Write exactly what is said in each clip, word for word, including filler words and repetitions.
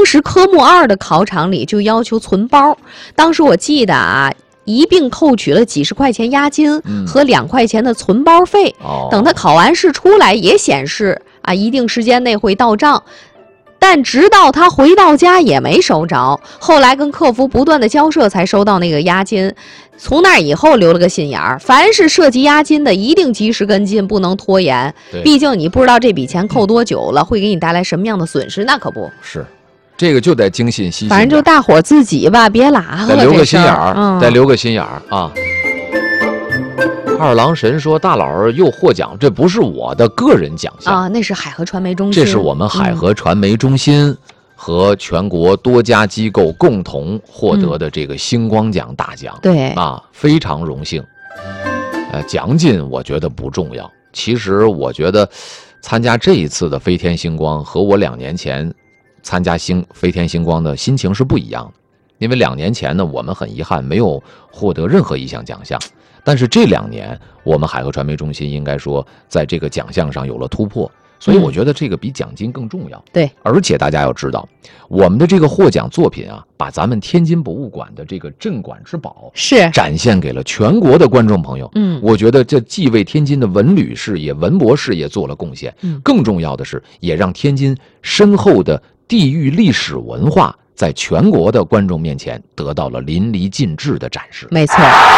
当时科目二的考场里就要求存包，当时我记得啊，一并扣取了几十块钱押金和两块钱的存包费。 嗯、 等他考完试出来也显示啊，一定时间内会到账。但直到他回到家也没收着，后来跟客服不断的交涉才收到那个押金。从那以后留了个心眼儿，凡是涉及押金的一定及时跟进，不能拖延。毕竟你不知道这笔钱扣多久了，会给你带来什么样的损失，那可不是。 这个就得精心细心。 反正就大伙儿自己吧，别拉和得留个心眼儿， 嗯、 得留个心眼儿啊。二郎神说：“大佬又获奖，这不是我的个人奖项啊，那是海河传媒中心， 这是我们海河传媒中心和全国多家机构共同获得的这个星光奖大奖。嗯、 对啊，非常荣幸。呃，奖金我觉得不重要，其实我觉得参加这一次的飞天星光和我两年前参加星飞天星光的心情是不一样的，因为两年前呢，我们很遗憾没有获得任何一项奖项。”但是这两年，我们海河传媒中心应该说在这个奖项上有了突破，所以我觉得这个比奖金更重要。 嗯、对， 而且大家要知道，我们的这个获奖作品啊，把咱们天津博物馆的这个镇馆之宝是展现给了全国的观众朋友。 嗯， 我觉得这既为天津的文旅事业、文博事业做了贡献， 嗯， 更重要的是，也让天津深厚的地域历史文化在全国的观众面前得到了淋漓尽致的展示。 没错。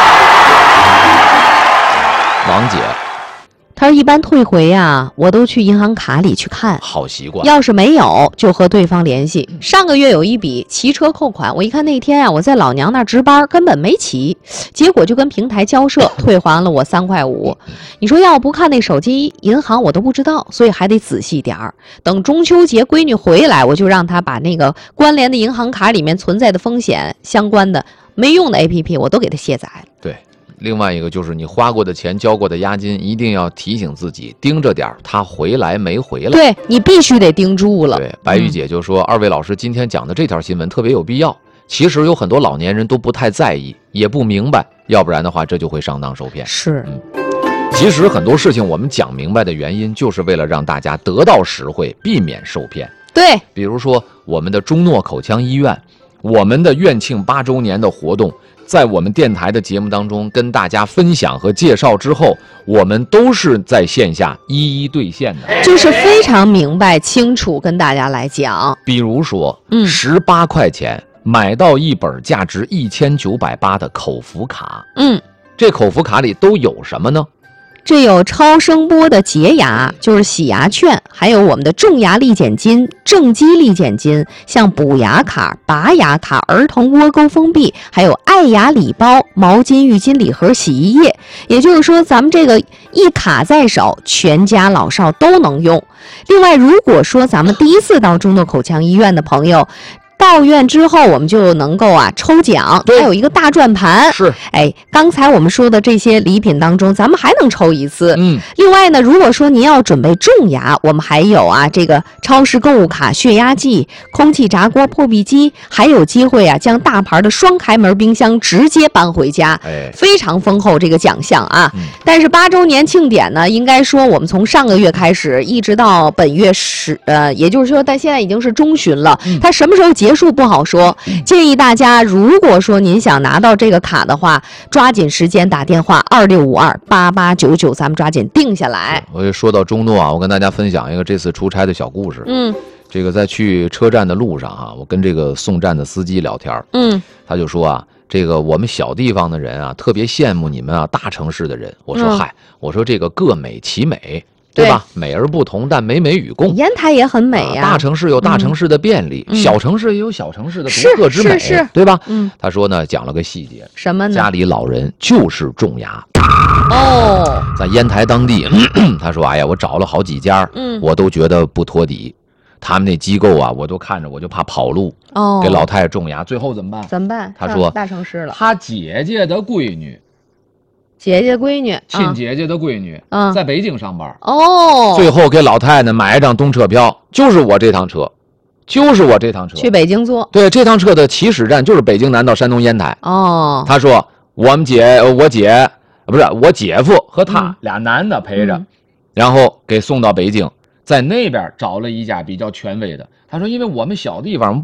王姐， 他说一般退回啊，我都去银行卡里去看， 好习惯。 要是没有，就和对方联系。上个月有一笔骑车扣款，我一看那天啊，我在老娘那值班，根本没骑，结果就跟平台交涉，退还了我三块五。你说要不看那手机银行，我都不知道，所以还得仔细点儿。等中秋节闺女回来，我就让她把那个关联的银行卡里面存在的风险相关的没用的 A P P， 我都给她卸载了。 对。另外一个就是你花过的钱、交过的押金，一定要提醒自己盯着点他回来没回来。 对，你必须得盯住了。 对，白玉姐就说、嗯、二位老师今天讲的这条新闻特别有必要。其实有很多老年人都不太在意，也不明白，要不然的话这就会上当受骗。 是， 嗯，其实很多事情我们讲明白的原因，就是为了让大家得到实惠，避免受骗。 对， 比如说我们的中诺口腔医院，我们的院庆八周年的活动。在我们电台的节目当中跟大家分享和介绍之后，我们都是在线下一一兑现的， 就是非常明白清楚跟大家来讲。 比如说，嗯，十八块钱买到一本价值一千九百八的口服卡， 嗯， 这口服卡里都有什么呢？ 这有超声波的洁牙，就是洗牙券，还有我们的种牙利碱金、正畸利碱金，像补牙卡、拔牙卡、儿童窝沟封闭，还有爱牙礼包、毛巾、浴巾礼盒、洗衣液。也就是说，咱们这个一卡在手，全家老少都能用。另外，如果说咱们第一次到中诺口腔医院的朋友，到院之后，我们就能够啊抽奖，还有一个大转盘。 是， 哎，刚才我们说的这些礼品当中，咱们还能抽一次。 嗯， 另外呢，如果说您要准备种牙，我们还有啊这个超市购物卡、血压计、空气炸锅、破壁机，还有机会啊将大牌的双开门冰箱直接搬回家。 哎， 非常丰厚这个奖项啊。 嗯、 但是八周年庆典呢，应该说我们从上个月开始，一直到本月十呃，也就是说，但现在已经是中旬了，嗯、它什么时候结束不好说。建议大家，如果说您想拿到这个卡的话，抓紧时间打电话二六五二八八九九，咱们抓紧定下来。 我说到中诺啊，我跟大家分享一个这次出差的小故事。 嗯， 这个在去车站的路上啊，我跟这个送站的司机聊天， 嗯， 他就说啊，这个我们小地方的人啊，特别羡慕你们啊大城市的人。我说、嗯、嗨，我说这个各美其美。对吧？美而不同，但美美与共。 烟台也很美呀、啊啊。大城市有大城市的便利， 嗯、 小城市也有小城市的独特之美， 是是是对吧？ 嗯， 他说呢，讲了个细节， 什么呢？ 家里老人就是种牙。 哦， 在烟台当地，他说：“哎呀，我找了好几家， 嗯， 我都觉得不托底。他们那机构啊，我都看着，我就怕跑路。 哦， 给老太太种牙，最后怎么办？ 怎么办？ 他说大城市了， 他姐姐的闺女。” 姐姐闺女， 亲姐姐的闺女， 嗯， 在北京上班哦。 最后给老太太买一张动车票，就是我这趟车，就是我这趟车去北京坐。 对，这趟车的起始站就是北京南到山东烟台。 哦， 他说我们姐，我姐不是我姐夫和他、 嗯、 俩男的陪着、 嗯， 然后给送到北京，在那边找了一家比较权威的。他说，因为我们小地方